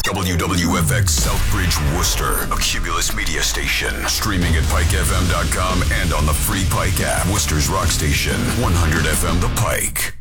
WWFX Southbridge, Worcester, a Cumulus media station. Streaming at PikeFM.com and on the free Pike app. Worcester's rock station, 100 FM The Pike.